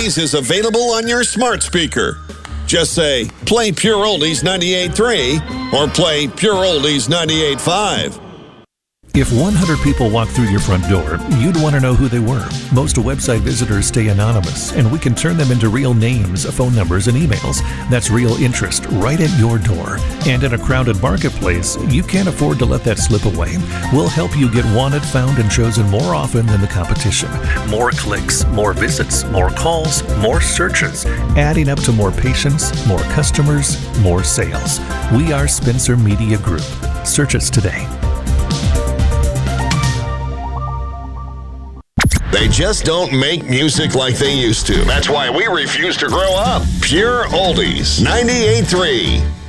Oldies is available on your smart speaker. Just say, play Pure Oldies 98.3 or play Pure Oldies 98.5. If 100 people walked through your front door, you'd want to know who they were. Most website visitors stay anonymous, and we can turn them into real names, phone numbers, and emails. That's real interest right at your door. And in a crowded marketplace, you can't afford to let that slip away. We'll help you get wanted, found, and chosen more often than the competition. More clicks, more visits, more calls, more searches, adding up to more patients, more customers, more sales. We are Spencer Media Group. Search us today. They just don't make music like they used to. That's why we refuse to grow up. Pure Oldies 98.3.